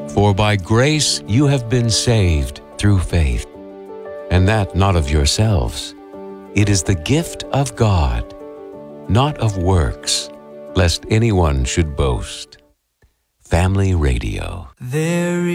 For by grace you have been saved through faith, and that not of yourselves. It is the gift of God, not of works, lest anyone should boast. Family Radio. There